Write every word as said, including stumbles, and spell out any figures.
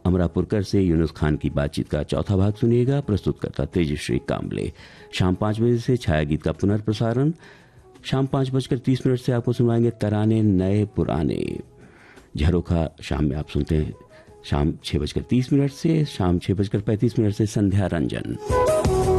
अमरापुरकर से यूनुस खान की बातचीत का चौथा भाग सुनिएगा। प्रस्तुत करता तेजश्री काम्बले। शाम पाँच बजे से छाया गीत का पुनर्प्रसारण शाम पाँच बजकर तीस मिनट से आपको सुनवाएंगे तराने नए पुराने। झरोखा शाम में आप सुनते हैं शाम छः बजकर तीस मिनट से शाम छः बजकर पैंतीस मिनट से संध्या रंजन।